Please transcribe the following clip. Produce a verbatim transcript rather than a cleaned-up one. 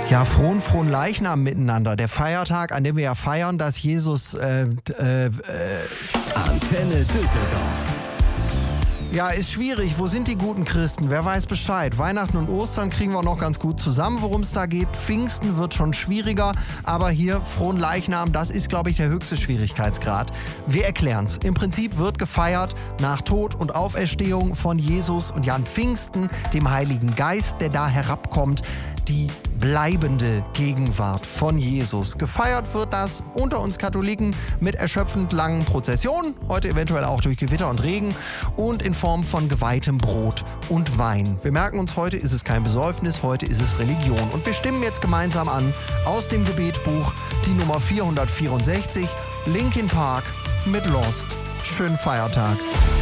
Ja, frohen, frohen Leichnam miteinander. Der Feiertag, an dem wir ja feiern, dass Jesus... Äh, äh, äh Antenne Düsseldorf. Ja, ist schwierig. Wo sind die guten Christen? Wer weiß Bescheid? Weihnachten und Ostern kriegen wir noch ganz gut zusammen, worum es da geht. Pfingsten wird schon schwieriger, aber hier frohen Leichnam, das ist, glaube ich, der höchste Schwierigkeitsgrad. Wir erklären es. Im Prinzip wird gefeiert nach Tod und Auferstehung von Jesus und ja an Pfingsten, dem Heiligen Geist, der da herabkommt, die bleibende Gegenwart von Jesus. Gefeiert wird das unter uns Katholiken mit erschöpfend langen Prozessionen, heute eventuell auch durch Gewitter und Regen und in Form von geweihtem Brot und Wein. Wir merken uns, heute ist es kein Besäufnis, heute ist es Religion. Und wir stimmen jetzt gemeinsam an aus dem Gebetbuch die Nummer vierhundertvierundsechzig, Linkin Park mit Lost. Schönen Feiertag.